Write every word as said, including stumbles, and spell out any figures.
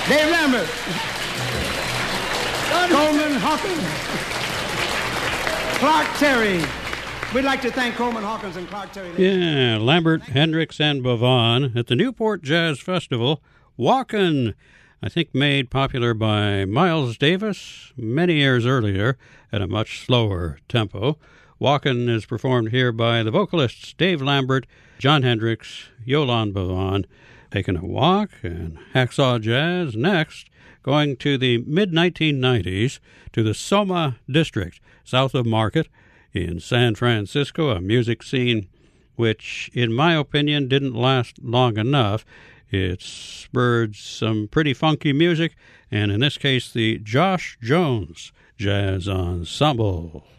Dave Lambert, Coleman Hawkins, Clark Terry. We'd like to thank Coleman Hawkins and Clark Terry. Yeah, Lambert, Hendricks, and Bavon at the Newport Jazz Festival. Walkin', I think made popular by Miles Davis many years earlier at a much slower tempo. Walkin' is performed here by the vocalists Dave Lambert, John Hendricks, Yolande Bavon. Taking a walk and Hacksaw Jazz next, going to the mid nineteen nineties to the Soma District, south of Market, in San Francisco, a music scene which, in my opinion, didn't last long enough. It spurred some pretty funky music, and in this case, the Josh Jones Jazz Ensemble.